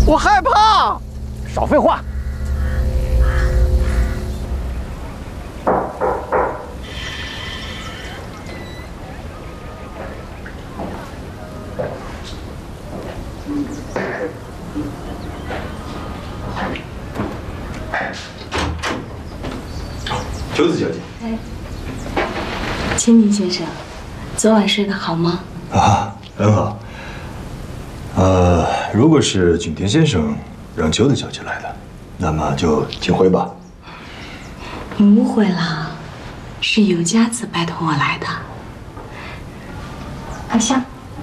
我害怕。 少废话。 秋子小姐。 哎，千宁先生，昨晚睡得好吗？ 啊，很好。如果是景田先生让秋子小姐来的，那么就请回吧。 你误会了，是尤佳子拜托我来的。阿香，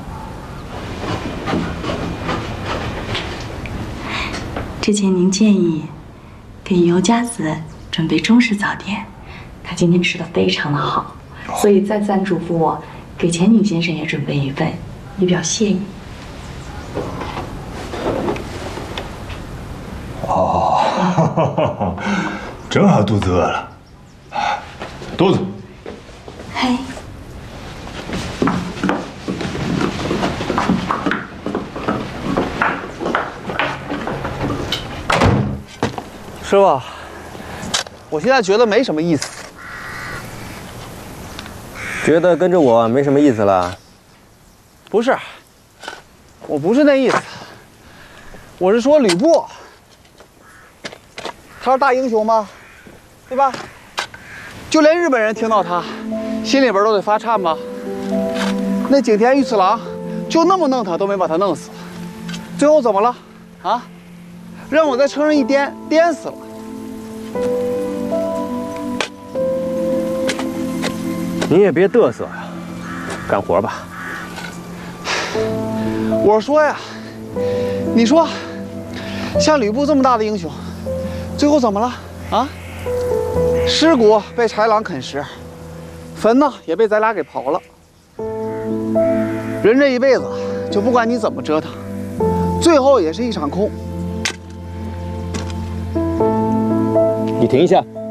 之前您建议给尤佳子准备中式早点，她今天吃的非常的好，所以再三嘱咐我给钱宁先生也准备一份，以表谢意。 哦，正好肚子饿了，肚子。 嘿。 师傅，我现在觉得没什么意思。 觉得跟着我没什么意思了？ 不是，我不是那意思，我是说吕布，他是大英雄吗？对吧？就连日本人听到他，心里边都得发颤吧。那景田玉次郎就那么弄他，都没把他弄死，最后怎么了？啊？让我在车上一颠，颠死了。 你也别嘚瑟呀，干活吧。 我说呀，你说，像吕布这么大的英雄，最后怎么了？啊？尸骨被豺狼啃食，坟呢也被咱俩给刨了。人这一辈子，就不管你怎么折腾，最后也是一场空。 你停一下。